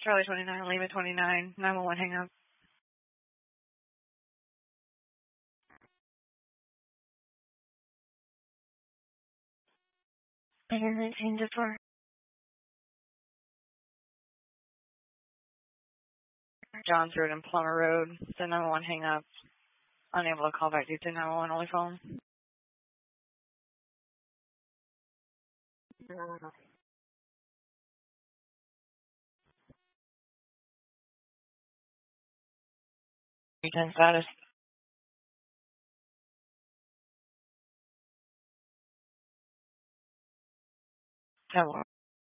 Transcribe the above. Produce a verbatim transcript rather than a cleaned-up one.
Charlie twenty-nine, Lima twenty-nine, nine one one, hang up. nineteen to four. John's Road and Plummer Road, the nine one one, hang up. Unable to call back due to nine one one only phone. ten status. Hello.